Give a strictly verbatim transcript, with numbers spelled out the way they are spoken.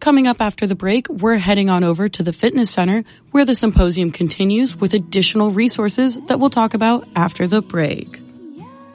Coming up after the break, we're heading on over to the Fitness Center where the symposium continues with additional resources that we'll talk about after the break.